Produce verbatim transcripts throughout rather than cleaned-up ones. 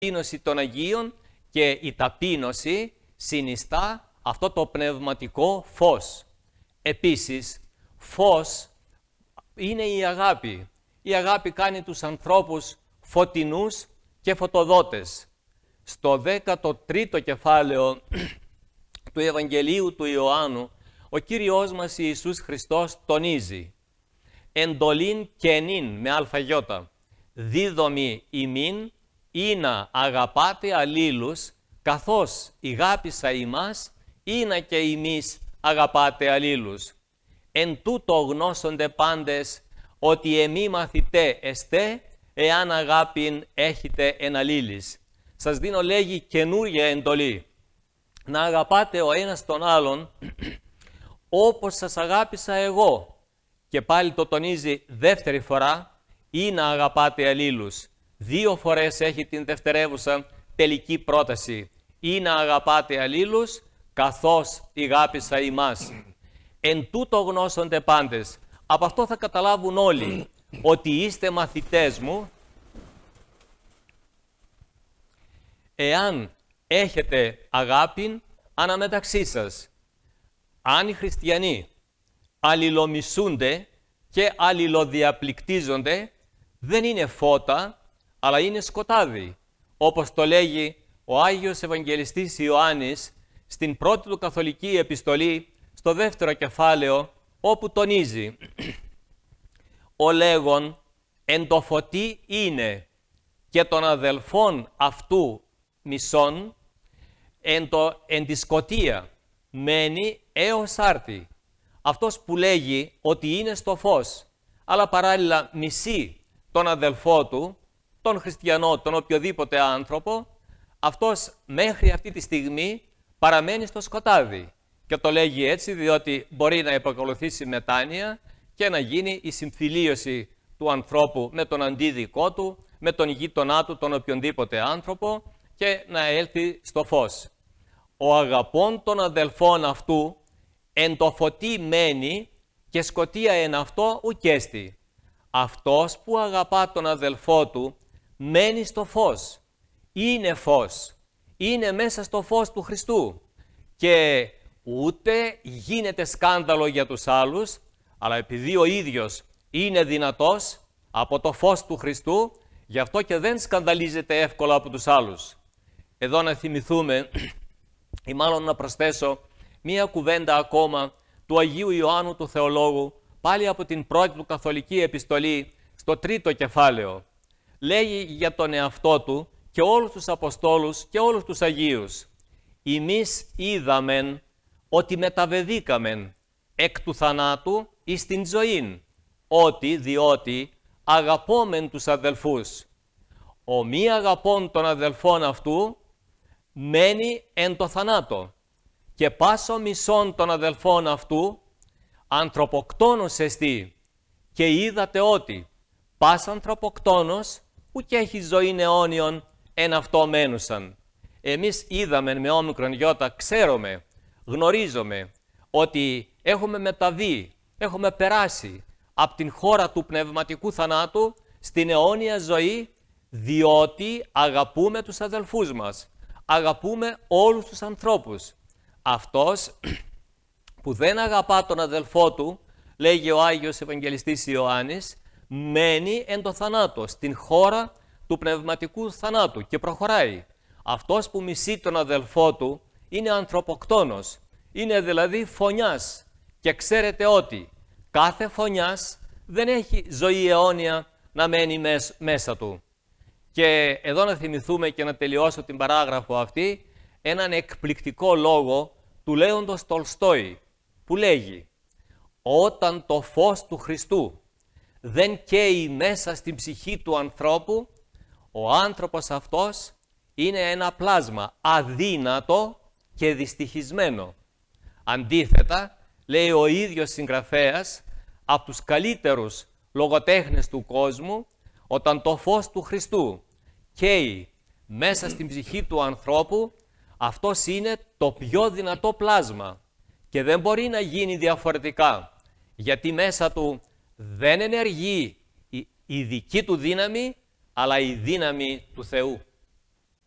ταπείνωση των Αγίων και η ταπείνωση συνιστά αυτό το πνευματικό φως. Επίσης, φως είναι η αγάπη. Η αγάπη κάνει τους ανθρώπους φωτεινούς και φωτοδότες. Στο δέκατο τρίτο κεφάλαιο του Ευαγγελίου του Ιωάννου, ο Κύριος μας Ιησούς Χριστός τονίζει «Εντολήν καινήν με αλφαγιώτα, δίδομη ημίν, ήνα αγαπάτε αλλήλους, καθώς ηγάπησα ημάς, ήνα και ημείς αγαπάτε αλλήλους. Εν τούτο γνώσονται πάντες, ότι εμεί μαθητέ εστέ, εάν αγάπην έχετε εν αλλήλεις». Σας δίνω, λέγει, καινούργια εντολή. Να αγαπάτε ο ένας τον άλλον όπως σας αγάπησα εγώ. Και πάλι το τονίζει δεύτερη φορά, ή να αγαπάτε αλλήλους. Δύο φορές έχει την δευτερεύουσα τελική πρόταση. Ή να αγαπάτε αλλήλους, καθώς ηγάπησα ημάς. Εν τούτο γνώσονται πάντες. Από αυτό θα καταλάβουν όλοι ότι είστε μαθητές μου, εάν έχετε αγάπη αναμεταξύ σας. Αν οι χριστιανοί αλληλομισούνται και αλληλοδιαπληκτίζονται, δεν είναι φώτα, αλλά είναι σκοτάδι. Όπως το λέγει ο Άγιος Ευαγγελιστής Ιωάννης στην πρώτη του καθολική επιστολή, στο δεύτερο κεφάλαιο, όπου τονίζει «Ο λέγον εν το φωτί είναι και των αδελφών αυτού μισών, εν, το, εν τη σκοτία μένει έως άρτη». Αυτός που λέγει ότι είναι στο φως, αλλά παράλληλα μισεί τον αδελφό του, τον χριστιανό, τον οποιοδήποτε άνθρωπο, αυτός μέχρι αυτή τη στιγμή παραμένει στο σκοτάδι. Και το λέγει έτσι διότι μπορεί να επακολουθήσει μετάνοια και να γίνει η συμφιλίωση του ανθρώπου με τον αντίδικό του, με τον γείτονά του, τον οποιονδήποτε άνθρωπο, και να έλθει στο φως. Ο αγαπών των αδελφών αυτού εν το φωτί μένει και σκοτία εν αυτό ουκέστη. Αυτός που αγαπά τον αδελφό του μένει στο φως. Είναι φως. Είναι μέσα στο φως του Χριστού. Και ούτε γίνεται σκάνδαλο για τους άλλους, αλλά επειδή ο ίδιος είναι δυνατός από το φως του Χριστού, γι' αυτό και δεν σκανδαλίζεται εύκολα από τους άλλους. Εδώ να θυμηθούμε, ή μάλλον να προσθέσω, μία κουβέντα ακόμα του Αγίου Ιωάννου του Θεολόγου, πάλι από την πρώτη του καθολική επιστολή, στο τρίτο κεφάλαιο. Λέγει για τον εαυτό του και όλους τους Αποστόλους και όλους τους Αγίους. «Εμείς είδαμεν ότι μεταβεδίκαμεν εκ του θανάτου εις την ζωήν, ότι διότι αγαπόμεν τους αδελφούς. Ο μη αγαπών των αδελφών αυτού μένει εν το θανάτο, και πάσο μισόν των αδελφών αυτού ανθρωποκτόνος εστί, και είδατε ότι πας ανθρωποκτόνος ουκ έχει ζωήν αιώνιον εν αυτό μένουσαν». Εμείς είδαμε με όμικρον γιώτα, ξέρουμε, γνωρίζουμε ότι έχουμε μεταβεί, έχουμε περάσει από την χώρα του πνευματικού θανάτου στην αιώνια ζωή, διότι αγαπούμε τους αδελφούς μας, αγαπούμε όλους τους ανθρώπους. Αυτός που δεν αγαπά τον αδελφό του, λέγει ο Άγιος Ευαγγελιστής Ιωάννης, μένει εν το θανάτο, στην χώρα του πνευματικού θανάτου και προχωράει. Αυτός που μισεί τον αδελφό του είναι ανθρωποκτόνος, είναι δηλαδή φωνιάς, και ξέρετε ότι κάθε φωνιάς δεν έχει ζωή αιώνια να μένει μέσα του. Και εδώ να θυμηθούμε και να τελειώσω την παράγραφο αυτή, έναν εκπληκτικό λόγο του Λέοντος Τολστόη, που λέγει «Όταν το φως του Χριστού δεν καίει μέσα στην ψυχή του ανθρώπου, ο άνθρωπος αυτός είναι ένα πλάσμα αδύνατο και δυστυχισμένο». Αντίθετα, λέει ο ίδιος συγγραφέας, από τους καλύτερους λογοτέχνες του κόσμου, όταν το φως του Χριστού καίει μέσα στην ψυχή του ανθρώπου, αυτός είναι το πιο δυνατό πλάσμα και δεν μπορεί να γίνει διαφορετικά, γιατί μέσα του δεν ενεργεί η δική του δύναμη, αλλά η δύναμη του Θεού.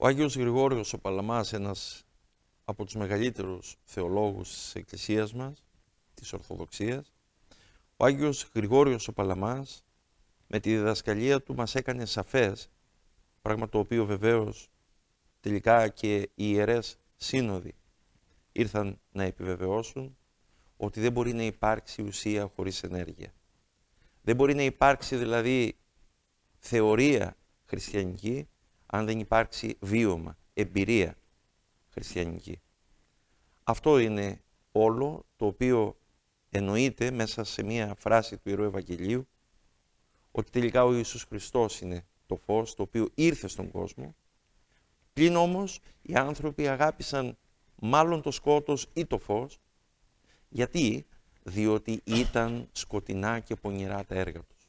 Ο Άγιος Γρηγόριος ο Παλαμάς, ένας από τους μεγαλύτερους θεολόγους της Εκκλησίας μας, της Ορθοδοξίας, ο Άγιος Γρηγόριος ο Παλαμάς με τη διδασκαλία του μας έκανε σαφές, πράγμα το οποίο βεβαίως τελικά και οι Ιερές Σύνοδοι ήρθαν να επιβεβαιώσουν, ότι δεν μπορεί να υπάρξει ουσία χωρίς ενέργεια. Δεν μπορεί να υπάρξει δηλαδή θεωρία χριστιανική αν δεν υπάρξει βίωμα, εμπειρία χριστιανική. Αυτό είναι όλο το οποίο εννοείται μέσα σε μία φράση του Ιερού Ευαγγελίου, ότι τελικά ο Ιησούς Χριστός είναι το φως το οποίο ήρθε στον κόσμο, πλην όμως οι άνθρωποι αγάπησαν μάλλον το σκότος ή το φως. Γιατί? Διότι ήταν σκοτεινά και πονηρά τα έργα τους.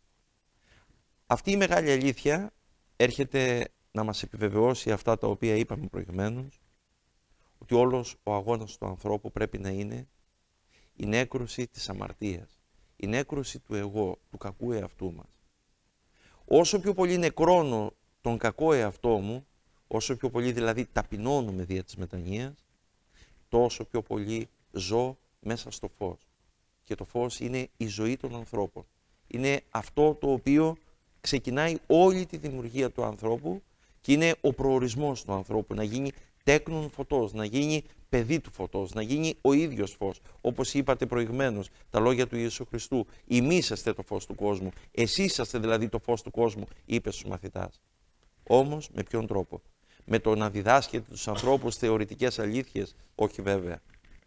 Αυτή η μεγάλη αλήθεια έρχεται να μας επιβεβαιώσει αυτά τα οποία είπαμε προηγουμένως, ότι όλος ο αγώνας του ανθρώπου πρέπει να είναι η νέκρωση της αμαρτίας, η νέκρωση του εγώ, του κακού εαυτού μας. Όσο πιο πολύ νεκρώνω τον κακό εαυτό μου, όσο πιο πολύ δηλαδή ταπεινώνομαι δια της μετανοίας, τόσο πιο πολύ ζω μέσα στο φως. Και το φως είναι η ζωή των ανθρώπων. Είναι αυτό το οποίο ξεκινάει όλη τη δημιουργία του ανθρώπου και είναι ο προορισμός του ανθρώπου, να γίνει τέκνον φωτός, να γίνει παιδί του φωτός, να γίνει ο ίδιος φως. Όπως είπατε προηγουμένως, τα λόγια του Ιησού Χριστού, «Εμείς είσαστε το φως του κόσμου, εσείς είσαστε δηλαδή το φως του κόσμου», είπε στους μαθητάς. Όμως με ποιον τρόπο? Με το να διδάσκεται τους ανθρώπους θεωρητικές αλήθειες? Όχι βέβαια.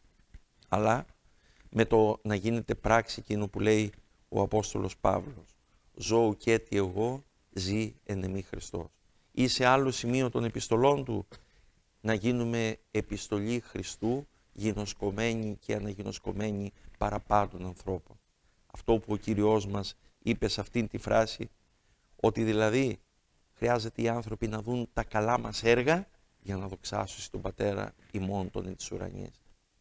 Αλλά με το να γίνεται πράξη εκείνο που λέει ο Απόστολος Παύλος. «Ζω ουκέτι εγώ, ζει εν εμή Χριστός». Ή σε άλλο σημείο των επιστολών του, να γίνουμε επιστολή Χριστού, γινωσκομένοι και αναγινωσκομένοι παραπάντων ανθρώπων. Αυτό που ο Κύριος μας είπε σε αυτήν τη φράση, ότι δηλαδή χρειάζεται οι άνθρωποι να δουν τα καλά μας έργα για να δοξάσουν τον Πατέρα ημών των εν της ουρανής.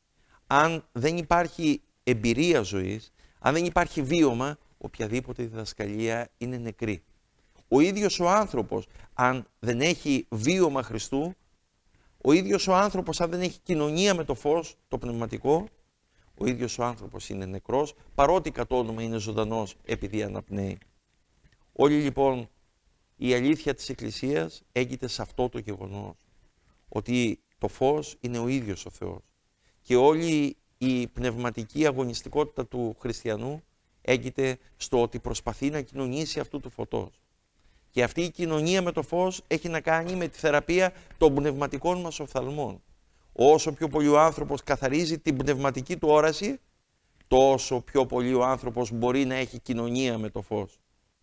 Αν δεν υπάρχει εμπειρία ζωής, αν δεν υπάρχει βίωμα, οποιαδήποτε διδασκαλία είναι νεκρή. Ο ίδιος ο άνθρωπος, αν δεν έχει βίωμα Χριστού, ο ίδιος ο άνθρωπος, αν δεν έχει κοινωνία με το φως, το πνευματικό, ο ίδιος ο άνθρωπος είναι νεκρός, παρότι κατ' όνομα είναι ζωντανός επειδή αναπνέει. Όλη λοιπόν η αλήθεια της Εκκλησίας έγκυται σε αυτό το γεγονός, ότι το φως είναι ο ίδιος ο Θεός. Και όλη η πνευματική αγωνιστικότητα του χριστιανού έγκυται στο ότι προσπαθεί να κοινωνήσει αυτού του φωτός. Και αυτή η κοινωνία με το φως έχει να κάνει με τη θεραπεία των πνευματικών μας οφθαλμών. Όσο πιο πολύ ο άνθρωπος καθαρίζει την πνευματική του όραση, τόσο πιο πολύ ο άνθρωπος μπορεί να έχει κοινωνία με το φως.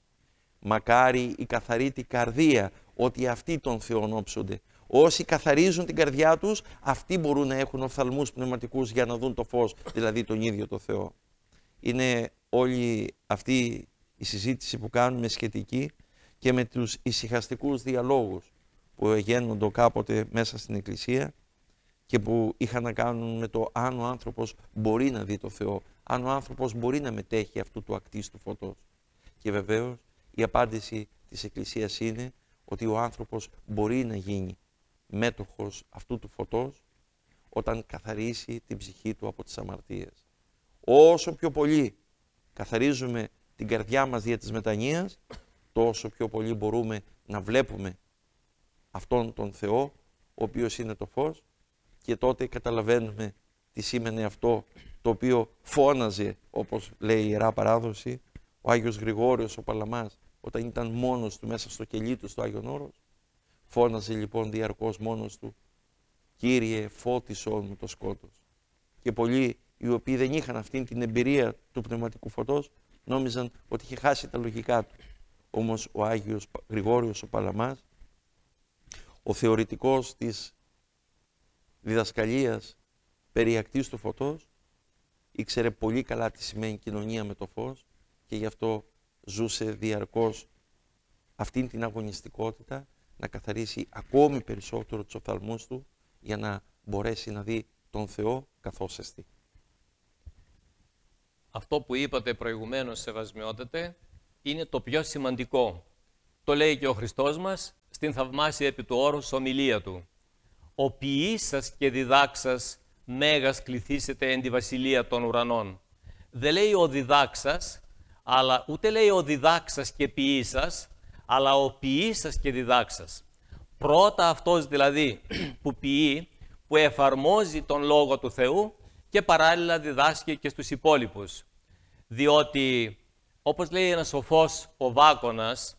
Μακάρι η καθαρή καρδία, ότι αυτοί τον Θεόν όψονται. Όσοι καθαρίζουν την καρδιά τους, αυτοί μπορούν να έχουν οφθαλμούς πνευματικούς για να δουν το φως, δηλαδή τον ίδιο το Θεό. Είναι όλη αυτή η συζήτηση που κάνουμε σχετική και με τους ησυχαστικούς διαλόγους που εγέννονται κάποτε μέσα στην Εκκλησία και που είχαν να κάνουν με το αν ο άνθρωπος μπορεί να δει το Θεό, αν ο άνθρωπος μπορεί να μετέχει αυτού του ακτίστου φωτός. Και βεβαίως η απάντηση της Εκκλησίας είναι ότι ο άνθρωπος μπορεί να γίνει μέτοχος αυτού του φωτός όταν καθαρίσει την ψυχή του από τις αμαρτίες. Όσο πιο πολύ καθαρίζουμε την καρδιά μας δια της μετανοίας, τόσο πιο πολύ μπορούμε να βλέπουμε αυτόν τον Θεό, ο οποίος είναι το φως, και τότε καταλαβαίνουμε τι σήμαινε αυτό το οποίο φώναζε, όπως λέει η Ιερά Παράδοση, ο Άγιος Γρηγόριος ο Παλαμάς, όταν ήταν μόνος του μέσα στο κελί του στο Άγιον Όρος. Φώναζε λοιπόν διαρκώς μόνος του, «Κύριε, φώτισόν μου το σκότος». Και πολλοί οι οποίοι δεν είχαν αυτήν την εμπειρία του πνευματικού φωτός, νόμιζαν ότι είχε χάσει τα λογικά του. Όμως ο Άγιος Γρηγόριος ο Παλαμάς, ο θεωρητικός της διδασκαλίας περί ακτίστου φωτός, ήξερε πολύ καλά τι σημαίνει κοινωνία με το φως και γι' αυτό ζούσε διαρκώς αυτήν την αγωνιστικότητα να καθαρίσει ακόμη περισσότερο τους οφθαλμούς του για να μπορέσει να δει τον Θεό καθώς εστί. Αυτό που είπατε προηγουμένως, σεβασμιότατε, είναι το πιο σημαντικό. Το λέει και ο Χριστός μας στην θαυμάσια επί του όρους ομιλία του. «Ο ποιήσας και διδάξας μέγας κληθήσετε εν τη βασιλεία των ουρανών». Δεν λέει ο διδάξας, αλλά ούτε λέει ο διδάξας και ποιήσας, αλλά ο ποιήσας και διδάξας. Πρώτα αυτός δηλαδή που ποιεί, που εφαρμόζει τον Λόγο του Θεού και παράλληλα διδάσκει και στους υπόλοιπους. Διότι, όπως λέει ένας σοφός ο Βάκωνας,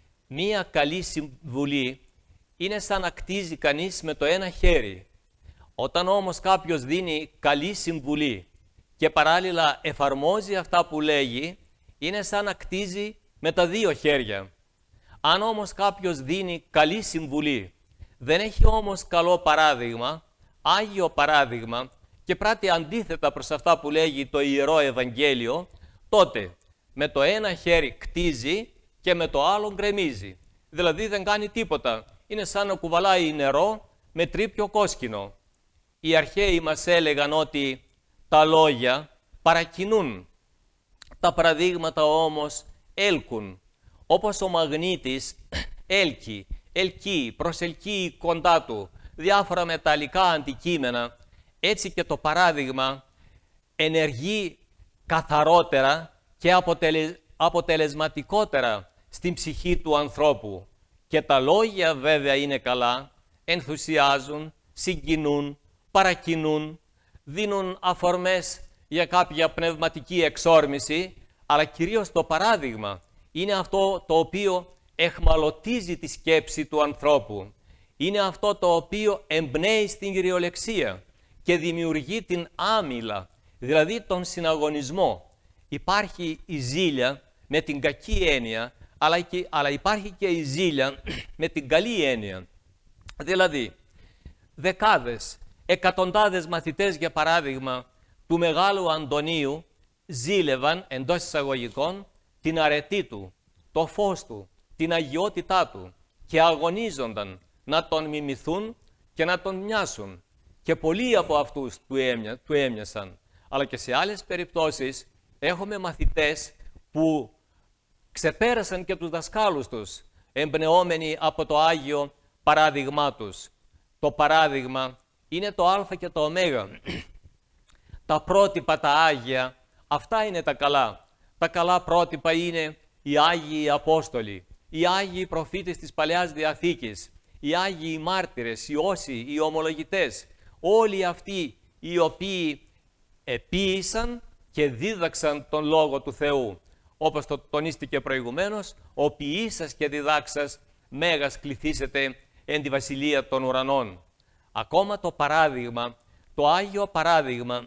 μία καλή συμβουλή είναι σαν να κτίζει κανείς με το ένα χέρι. Όταν όμως κάποιος δίνει καλή συμβουλή και παράλληλα εφαρμόζει αυτά που λέγει, είναι σαν να κτίζει με τα δύο χέρια. Αν όμως κάποιος δίνει καλή συμβουλή, δεν έχει όμως καλό παράδειγμα, άγιο παράδειγμα και πράττει αντίθετα προς αυτά που λέγει το Ιερό Ευαγγέλιο, τότε με το ένα χέρι κτίζει και με το άλλο γκρεμίζει. Δηλαδή δεν κάνει τίποτα. Είναι σαν να κουβαλάει νερό με τρίπιο κόσκινο. Οι αρχαίοι μας έλεγαν ότι τα λόγια παρακινούν, τα παραδείγματα όμως έλκουν. Όπως ο μαγνήτης έλκει, ελκύει, προσελκύει κοντά του διάφορα μεταλλικά αντικείμενα, έτσι και το παράδειγμα ενεργεί καθαρότερα και αποτελε... αποτελεσματικότερα στην ψυχή του ανθρώπου. Και τα λόγια βέβαια είναι καλά, ενθουσιάζουν, συγκινούν, παρακινούν, δίνουν αφορμές για κάποια πνευματική εξόρμηση, αλλά κυρίως το παράδειγμα είναι αυτό το οποίο εχμαλωτίζει τη σκέψη του ανθρώπου. Είναι αυτό το οποίο εμπνέει στην κυριολεξία και δημιουργεί την άμυλα, δηλαδή τον συναγωνισμό. Υπάρχει η ζήλια με την κακή έννοια, αλλά, και, αλλά υπάρχει και η ζήλια με την καλή έννοια. Δηλαδή, δεκάδες, εκατοντάδες μαθητές, για παράδειγμα, του Μεγάλου Αντωνίου ζήλευαν, εντός εισαγωγικών, την αρετή του, το φως του, την αγιότητά του και αγωνίζονταν να τον μιμηθούν και να τον μοιάσουν. Και πολλοί από αυτούς του, έμοια, του έμοιασαν. Αλλά και σε άλλες περιπτώσεις έχουμε μαθητές που ξεπέρασαν και τους δασκάλους τους, εμπνεόμενοι από το Άγιο παράδειγμά τους. Το παράδειγμα είναι το Α και το Ω. Τα πρότυπα, τα Άγια, αυτά είναι τα καλά. Τα καλά πρότυπα είναι οι Άγιοι Απόστολοι, οι Άγιοι Προφήτες της Παλαιάς Διαθήκης, οι Άγιοι Μάρτυρες, οι Όσοι, οι Ομολογητές, όλοι αυτοί οι οποίοι επίησαν και δίδαξαν τον Λόγο του Θεού. Όπως το τονίστηκε προηγουμένως, ο ποιήσας και διδάξας μέγας κληθήσετε εν τη βασιλεία των ουρανών. Ακόμα το παράδειγμα, το Άγιο παράδειγμα,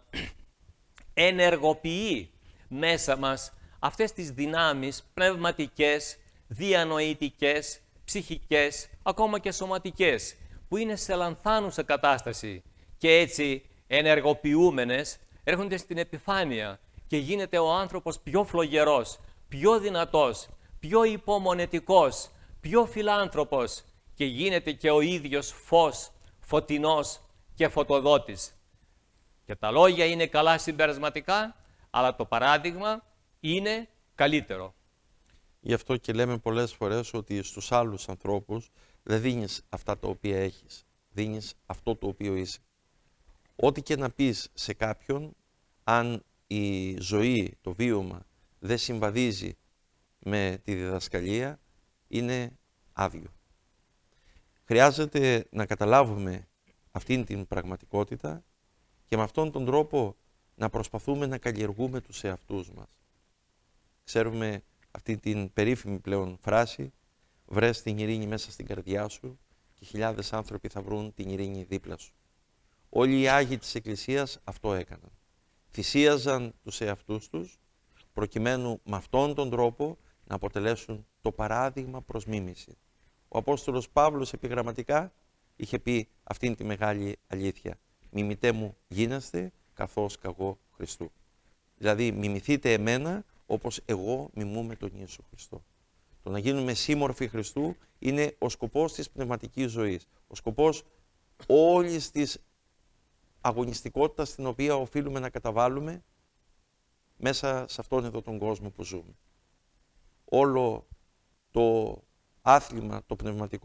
ενεργοποιεί μέσα μας αυτές τις δυνάμεις πνευματικές, διανοητικές, ψυχικές, ακόμα και σωματικές, που είναι σε λανθάνουσα κατάσταση και έτσι ενεργοποιούμενες έρχονται στην επιφάνεια και γίνεται ο άνθρωπος πιο φλογερός, πιο δυνατός, πιο υπομονετικός, πιο φιλάνθρωπος και γίνεται και ο ίδιος φως, φωτεινός και φωτοδότης. Και τα λόγια είναι καλά συμπερασματικά, αλλά το παράδειγμα είναι καλύτερο. Γι' αυτό και λέμε πολλές φορές ότι στους άλλους ανθρώπους δεν δίνεις αυτά τα οποία έχεις, δίνεις αυτό το οποίο είσαι. Ό,τι και να πεις σε κάποιον, αν η ζωή, το βίωμα δεν συμβαδίζει με τη διδασκαλία, είναι άδειο. Χρειάζεται να καταλάβουμε αυτήν την πραγματικότητα και με αυτόν τον τρόπο να προσπαθούμε να καλλιεργούμε τους εαυτούς μας. Ξέρουμε αυτή την περίφημη πλέον φράση, βρες την ειρήνη μέσα στην καρδιά σου και χιλιάδες άνθρωποι θα βρουν την ειρήνη δίπλα σου. Όλοι οι Άγιοι της Εκκλησίας αυτό έκαναν. Θυσίαζαν τους εαυτούς τους, προκειμένου με αυτόν τον τρόπο να αποτελέσουν το παράδειγμα προς μίμηση. Ο Απόστολος Παύλος επιγραμματικά είχε πει αυτήν τη μεγάλη αλήθεια. Μιμητέ μου γίναστε καθώς κι εγώ Χριστού. Δηλαδή μιμηθείτε εμένα όπως εγώ μιμούμε τον Ιησού Χριστό. Το να γίνουμε σύμμορφοι Χριστού είναι ο σκοπός της πνευματικής ζωής. Ο σκοπός όλης της αγωνιστικότητας την οποία οφείλουμε να καταβάλουμε μέσα σε αυτόν εδώ τον κόσμο που ζούμε. Όλο το άθλημα το πνευματικό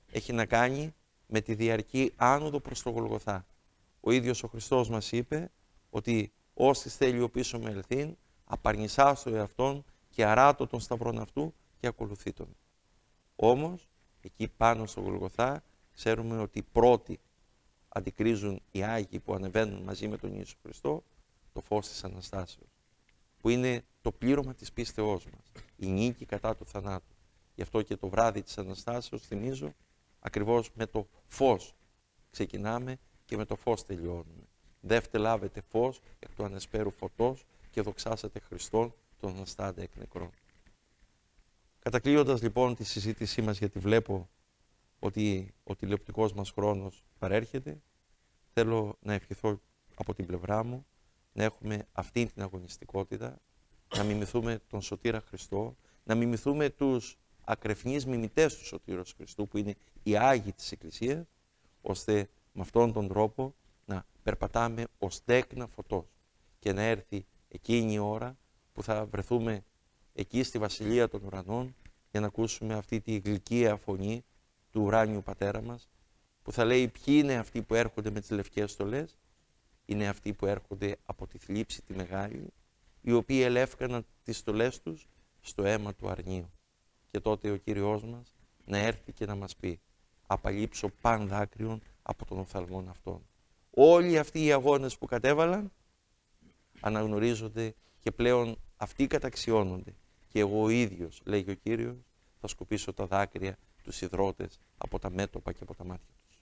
έχει να κάνει με τη διαρκή άνοδο προς το Γολγοθά. Ο ίδιος ο Χριστός μας είπε ότι όσοι θέλει ο πίσω με ελθύν, απαρνησάς το εαυτόν και αράτω τον σταυρόν αυτού και ακολουθεί τον. Όμως, εκεί πάνω στο Γολγοθά, ξέρουμε ότι πρώτοι αντικρίζουν οι Άγιοι που ανεβαίνουν μαζί με τον Ιησού Χριστό το φως της Αναστάσεως, που είναι το πλήρωμα της πίστεώς μας, η νίκη κατά του θανάτου. Γι' αυτό και το βράδυ της Αναστάσεως, θυμίζω, ακριβώς με το φως ξεκινάμε και με το φως τελειώνουμε. Δεύτε λάβετε φως εκ του ανεσπέρου φωτός και δοξάσατε Χριστόν τον αναστάντα εκ νεκρών. Κατακλείοντας λοιπόν τη συζήτησή μας, γιατί βλέπω ότι ο τηλεοπτικός μας χρόνος παρέρχεται, θέλω να ευχηθώ από την πλευρά μου να έχουμε αυτή την αγωνιστικότητα, να μιμηθούμε τον Σωτήρα Χριστό, να μιμηθούμε τους ακρεφνείς μιμητές του Σωτήρος Χριστού, που είναι οι Άγιοι της Εκκλησίας, ώστε με αυτόν τον τρόπο να περπατάμε ως δέκνα φωτός και να έρθει εκείνη η ώρα που θα βρεθούμε εκεί στη Βασιλεία των Ουρανών για να ακούσουμε αυτή τη γλυκία φωνή του ουράνιου Πατέρα μας, που θα λέει ποιοι είναι αυτοί που έρχονται με τις λευκές στολές. Είναι αυτοί που έρχονται από τη θλίψη τη μεγάλη, οι οποίοι ελεύκαναν τις στολές τους στο αίμα του αρνίου. Και τότε ο Κύριος μας να έρθει και να μας πει «Απαλείψω παν δάκρυον από τον οφθαλμόν αυτόν». Όλοι αυτοί οι αγώνες που κατέβαλαν αναγνωρίζονται και πλέον αυτοί καταξιώνονται. Και εγώ ο ίδιος, λέγει ο Κύριος, θα σκουπίσω τα δάκρυα τους ιδρώτες από τα μέτωπα και από τα μάτια τους.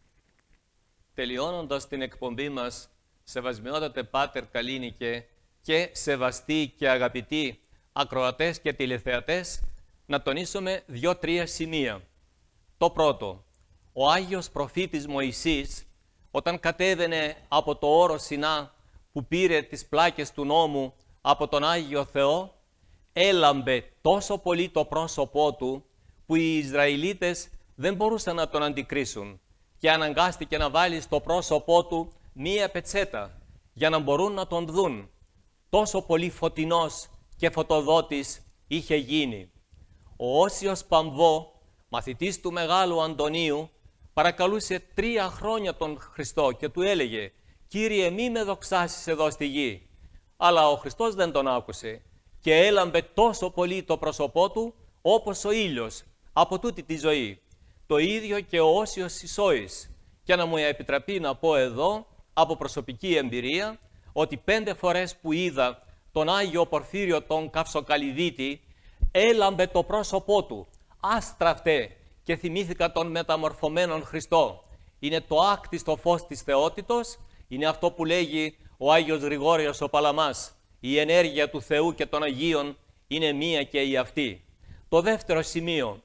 Τελειώνοντας την εκπομπή μας, σεβασμιότατε Πάτερ Καλίνικε και σεβαστοί και αγαπητοί ακροατές και τηλεθεατές, να τονίσουμε δύο-τρία σημεία. Το πρώτο, ο Άγιος Προφήτης Μωυσής, όταν κατέβαινε από το όρος Σινά που πήρε τις πλάκες του νόμου από τον Άγιο Θεό, έλαμπε τόσο πολύ το πρόσωπό του που οι Ισραηλίτες δεν μπορούσαν να τον αντικρίσουν και αναγκάστηκε να βάλει στο πρόσωπό του μία πετσέτα για να μπορούν να τον δουν. Τόσο πολύ φωτεινός και φωτοδότης είχε γίνει. Ο Όσιος Παμβό, μαθητής του Μεγάλου Αντωνίου, παρακαλούσε τρία χρόνια τον Χριστό και του έλεγε «Κύριε, μη με δοξάσεις εδώ στη γη». Αλλά ο Χριστός δεν τον άκουσε και έλαμπε τόσο πολύ το πρόσωπό του όπως ο ήλιος από τούτη τη ζωή. Το ίδιο και ο Όσιος Ισόης. Και να μου επιτραπεί να πω εδώ, από προσωπική εμπειρία, ότι πέντε φορές που είδα τον Άγιο Πορφύριο τον Καυσοκαλυδίτη, έλαμπε το πρόσωπό του, άστραφτε, και θυμήθηκα τον μεταμορφωμένον Χριστό. Είναι το άκτιστο φως της θεότητος, είναι αυτό που λέγει ο Άγιος Γρηγόριος ο Παλαμάς. Η ενέργεια του Θεού και των Αγίων είναι μία και η αυτή. Το δεύτερο σημείο,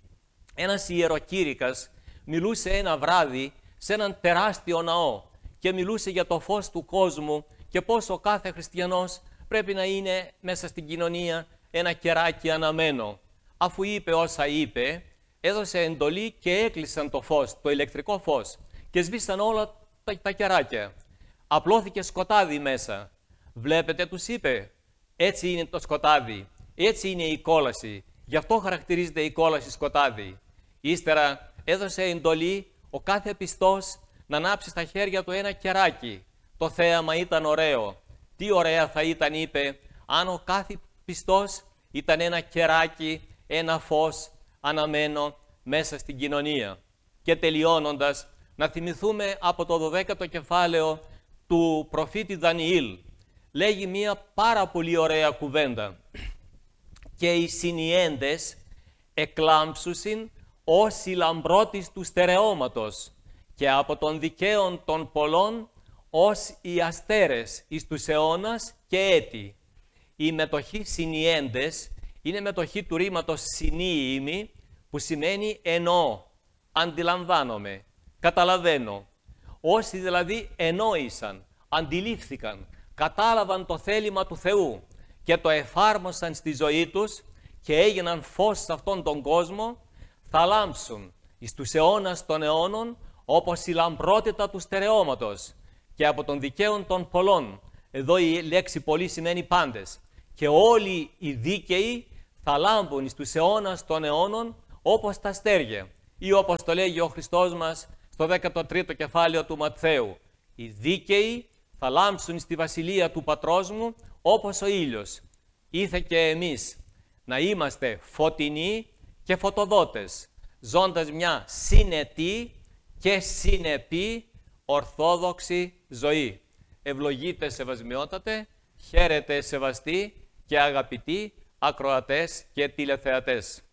ένας ιεροκήρυκας μιλούσε ένα βράδυ σε έναν τεράστιο ναό και μιλούσε για το φως του κόσμου και πώς ο κάθε χριστιανός πρέπει να είναι μέσα στην κοινωνία ένα κεράκι αναμένο. Αφού είπε όσα είπε, έδωσε εντολή και έκλεισαν το φως, το ηλεκτρικό φως, και σβήσαν όλα τα, τα κεράκια. Απλώθηκε σκοτάδι μέσα. Βλέπετε, τους είπε, έτσι είναι το σκοτάδι, έτσι είναι η κόλαση, γι' αυτό χαρακτηρίζεται η κόλαση σκοτάδι. Ύστερα έδωσε εντολή ο κάθε πιστός να ανάψει στα χέρια του ένα κεράκι. Το θέαμα ήταν ωραίο. Τι ωραία θα ήταν, είπε, αν ο κάθε πιστός ήταν ένα κεράκι, ένα φως αναμένο μέσα στην κοινωνία. Και τελειώνοντας, να θυμηθούμε από το δωδέκατο κεφάλαιο του προφήτη Δανιήλ. Λέγει μία πάρα πολύ ωραία κουβέντα. «Και οι συνιέντες εκλάμψουσιν ως η λαμπρότης του στερεώματος και από των δικαίων των πολλών ως οι αστέρες εις τους αιώνας και έτη». Η μετοχή συνιέντες είναι μετοχή του ρήματος συνίημι, που σημαίνει εννοώ, αντιλαμβάνομαι, καταλαβαίνω. Όσοι δηλαδή ενόησαν, αντιλήφθηκαν, κατάλαβαν το θέλημα του Θεού και το εφάρμοσαν στη ζωή τους και έγιναν φως σε αυτόν τον κόσμο, θα λάμψουν εις τους αιώνας των αιώνων όπως η λαμπρότητα του στερεώματος και από των δικαίων των πολλών. Εδώ η λέξη πολλοί σημαίνει πάντες. Και όλοι οι δίκαιοι θα λάμπουν εις τους αιώνας των αιώνων όπως τα αστέρια. Ή όπως το λέγει ο Χριστός μας στο δέκατο τρίτο κεφάλαιο του Ματθαίου, οι δίκαιοι θα λάμψουν στη βασιλεία του Πατρός μου όπως ο ήλιος. Ήθε και εμείς να είμαστε φωτεινοί και φωτοδότες, ζώντας μια συνετή και συνεπή ορθόδοξη ζωή. Ευλογείτε σεβασμιότατε, χαίρετε σεβαστοί και αγαπητοί ακροατές και τηλεθεατές.